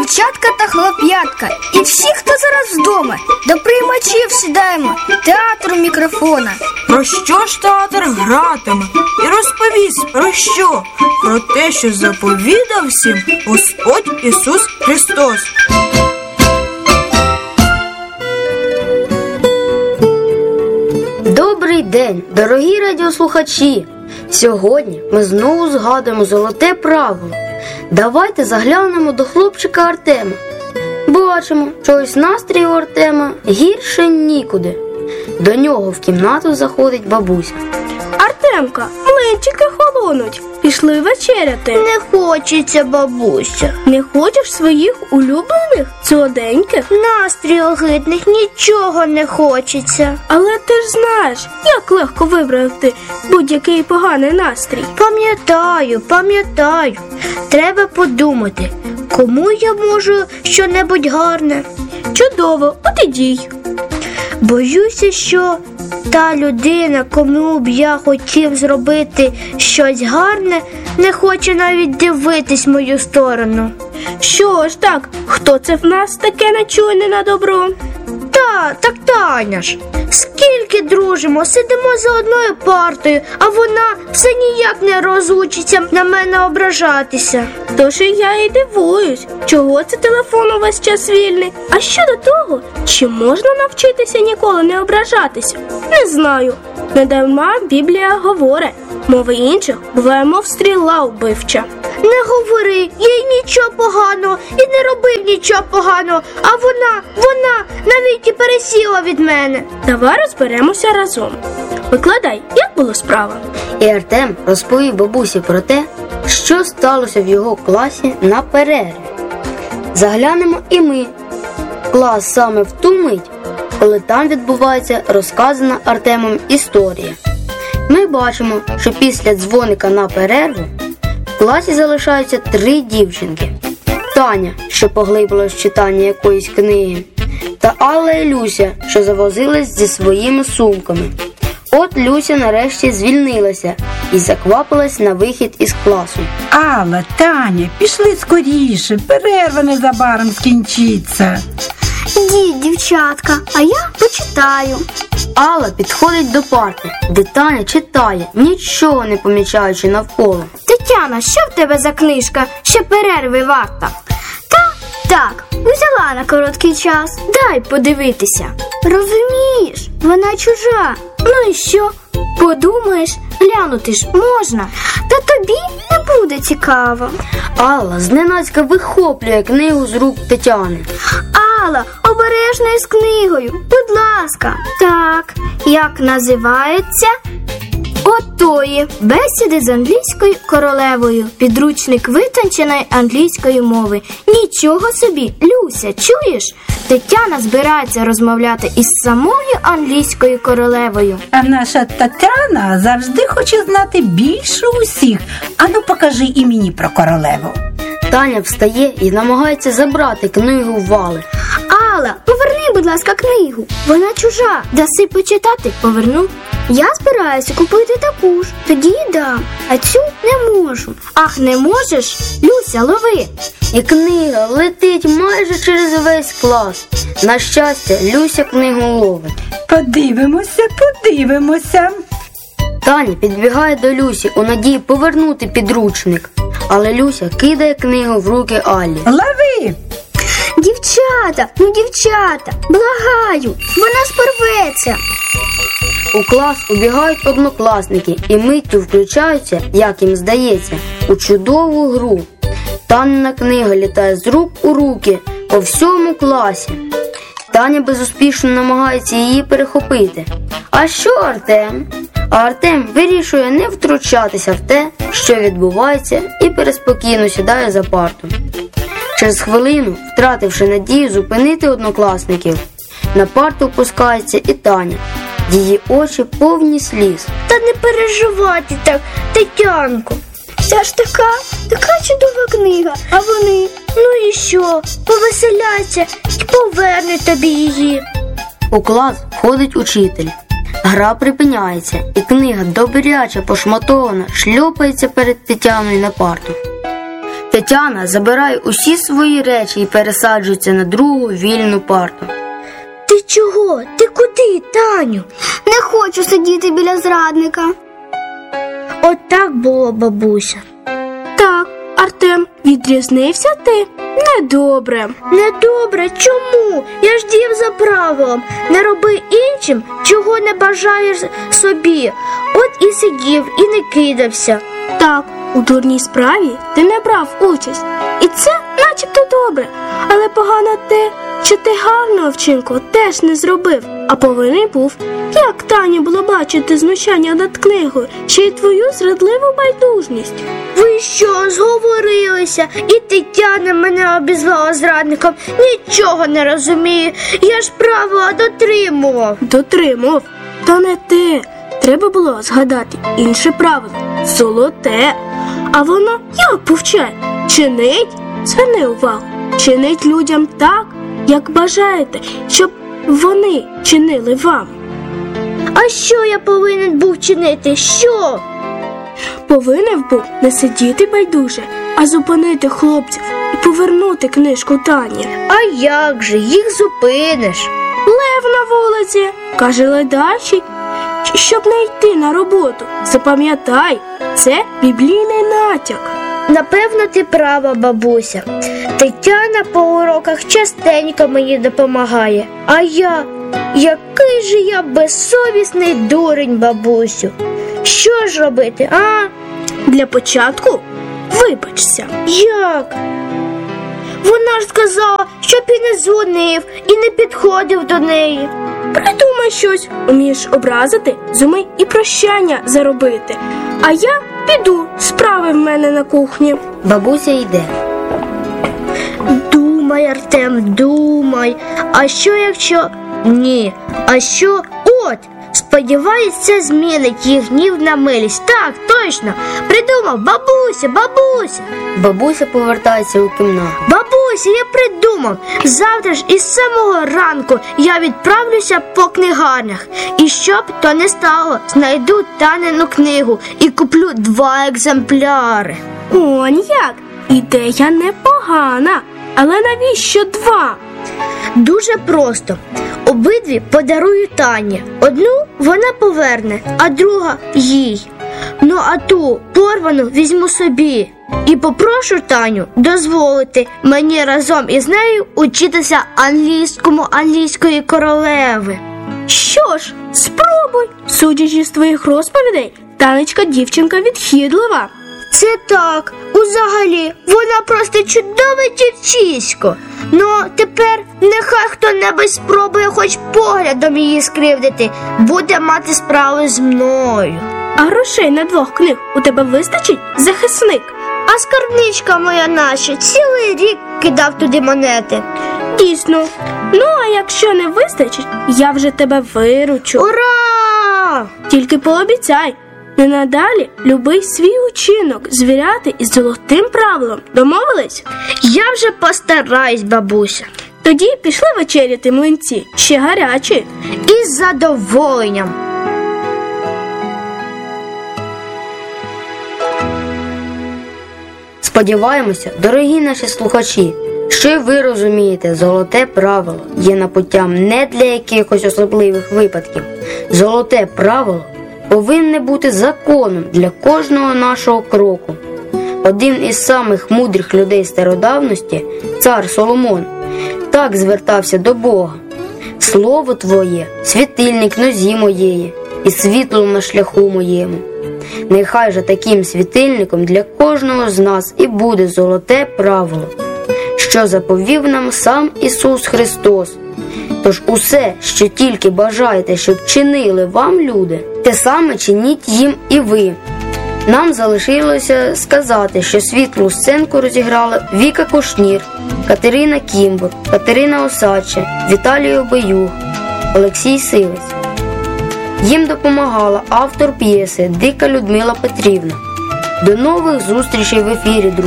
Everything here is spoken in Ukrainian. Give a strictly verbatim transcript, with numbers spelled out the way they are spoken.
дівчатка та хлоп'ятка, і всі, хто зараз вдома, до приймачів сідаємо, театру мікрофона. Про що ж театр гратиме? І розповість про що? Про те, що заповідав всім Господь Ісус Христос. Добрий день, дорогі радіослухачі! Сьогодні ми знову згадуємо золоте правило. Давайте заглянемо до хлопчика Артема. Бачимо, що ось настрій у Артема гірше нікуди. До нього в кімнату заходить бабуся. Артемка, млинчики холонуть. Пішли вечеряти. Не хочеться, бабуся. Не хочеш своїх улюблених, солоденьких? Настрій огидних, нічого не хочеться. Але ти ж знаєш, як легко вибрати будь-який поганий настрій. Пам'ятаю, пам'ятаю. Треба подумати, кому я можу щонебудь гарне. Чудово, от і дій. Боюся, що та людина, кому б я хотів зробити щось гарне, не хоче навіть дивитись в мою сторону. Що ж так, хто це в нас таке нечуйне на добро? Та, так Таня ж. Скільки дружимо, сидимо за одною партою, а вона все ніяк не розучиться на мене ображатися. Тож і я і дивуюсь, чого це телефон увесь час вільний. А щодо того, чи можна навчитися ніколи не ображатися? Не знаю. Недарма Біблія говорить, мови інших буває, мов стріла вбивча. Не говори, я й нічого поганого, і не робив нічого поганого, а вона, вона навіть і пересіла від мене. Давай розберемося разом. Викладай, як було справа? І Артем розповів бабусі про те, що сталося в його класі на перерві. Заглянемо і ми в клас саме в ту мить, коли там відбувається розказана Артемом історія. Ми бачимо, що після дзвоника на перерву в класі залишаються три дівчинки. Таня, що поглибилась в читання якоїсь книги, та Алла і Люся, що завозились зі своїми сумками. От Люся нарешті звільнилася і заквапилась на вихід із класу. Алла, Таня, пішли скоріше, перерва незабаром скінчиться. Ідіть, дівчатка, а я почитаю. Алла підходить до парти, де Таня читає, нічого не помічаючи навколо. Тетяна, що в тебе за книжка, що перерви варта? Та, так, взяла на короткий час, дай подивитися. Розумієш, вона чужа. Ну і що? Подумаєш, глянути ж можна. Та тобі не буде цікаво. Алла зненацька вихоплює книгу з рук Тетяни. Алла, обережно із книгою, будь ласка. Так, як називається? Отої. Бесіди з англійською королевою. Підручник витонченої англійської мови. Нічого собі, Люся, чуєш? Тетяна збирається розмовляти із самою англійською королевою. А наша Тетяна завжди хоче знати більше усіх. Ану, покажи і мені про королеву. Таня встає і намагається забрати книгу в Алли. Алла, поверни, будь ласка, книгу. Вона чужа. Даси почитати, поверну. Я збираюся купити таку ж, тоді й дам, а цю не можу. Ах, не можеш? Люся, лови. І книга летить майже через весь клас. На щастя, Люся книгу ловить. Подивимося, подивимося. Таня підбігає до Люсі у надії повернути підручник. Але Люся кидає книгу в руки Аллі. Лови! Дівчата, ну дівчата, благаю, вона спорветься. У клас убігають однокласники і миттю включаються, як їм здається, у чудову гру. Танина книга літає з рук у руки по всьому класі. Таня безуспішно намагається її перехопити. А що Артем? А Артем вирішує не втручатися в те, що відбувається, і переспокійно сідає за парту. Через хвилину, втративши надію зупинити однокласників, на парту опускається і Таня. Її очі повні сліз. Та не переживайте так, Тетянко. Ця ж така, така чудова книга, а вони, ну і що, повеселяться і повернуть тобі її. У клас входить учитель. Гра припиняється, і книга, добряче пошматована, шльопається перед Тетяною на парту. Тетяна забирає усі свої речі і пересаджується на другу вільну парту. Ти чого? Ти куди, Таню? Не хочу сидіти біля зрадника. От так було, бабуся. Так, Артем, відрізнився ти? Недобре. Недобре? Чому? Я ж діяв за правилом. Не роби іншим, чого не бажаєш собі. От і сидів, і не кидався. Так, у дурній справі ти не брав участь. І це начебто добре. Але погано те, що ти гарного вчинку теж не зробив, а повинен був. Як Тані було бачити знущання над книгою, ще й твою зрадливу байдужність? Ви що, зговорилися? І Тетяна мене обізвала зрадником. Нічого не розумію. Я ж правила дотримував. Дотримував? Та не те. Треба було згадати інше правило – золоте. А воно як повчає? Чинить, зверни увагу, чинить людям так, як бажаєте, щоб вони чинили вам. А що я повинен був чинити? Що? Повинен був не сидіти байдуже, а зупинити хлопців і повернути книжку Тані. А як же їх зупиниш? Лев на вулиці, каже ледачий, щоб не йти на роботу. Запам'ятай, це біблійний натяк. Напевно, ти права, бабуся. Тетяна по уроках частенько мені допомагає. А я, який же я безсовісний дурень, бабусю. Що ж робити, а? Для початку вибачся. Як? Вона ж сказала, щоб і не дзвонив, і не підходив до неї. Придумай щось. Умієш образити, зумий і прощання заробити. А я піду, справи в мене на кухні. Бабуся йде. Думай, Артем, думай. А що якщо... Ні. А що... От! Сподіваюсь, це змінить їх гнів на милість. Так, точно. Придумав. Бабуся, бабуся. Бабуся повертається у кімнату. Бабуся, я придумав. Завтра ж із самого ранку я відправлюся по книгарнях. І щоб то не стало, знайду Танину книгу і куплю два екземпляри. Он як? Ідея непогана. Але навіщо два? Дуже просто. Обидві подарую Тані. Одну вона поверне, а друга їй. Ну а ту порвану візьму собі. І попрошу Таню дозволити мені разом із нею учитися англійському англійської королеви. Що ж, спробуй. Судячи з твоїх розповідей, Танечка дівчинка відхидлива. Це так. Узагалі, вона просто чудове дівчисько. Ну, тепер нехай хто-небудь спробує хоч поглядом її скривдити. Буде мати справу з мною. А грошей на двох книг у тебе вистачить, захисник? А скарбничка моя наша цілий рік кидав туди монети. Дійсно. Ну, а якщо не вистачить, я вже тебе виручу. Ура! Тільки пообіцяй, не надалі любий свій учинок звіряти із золотим правилом. Домовились? Я вже постараюсь, бабуся. Тоді пішли вечеряти, млинці, ще гарячі. Із задоволенням. Сподіваємося, дорогі наші слухачі, що й ви розумієте, золоте правило є напуттям не для якихось особливих випадків. Золоте правило повинне бути законом для кожного нашого кроку. Один із самих мудрих людей стародавності, цар Соломон, так звертався до Бога: «Слово Твоє – світильник нозі моєї і світло на шляху моєму». Нехай же таким світильником для кожного з нас і буде золоте правило, що заповів нам сам Ісус Христос. Тож усе, що тільки бажаєте, щоб чинили вам люди, те саме чиніть їм і ви. Нам залишилося сказати, що світлу сценку розіграли Віка Кушнір, Катерина Кімбур, Катерина Осадча, Віталій Обеюг, Олексій Сивець. Їм допомагала автор п'єси Дика Людмила Петрівна. До нових зустрічей в ефірі, друзі!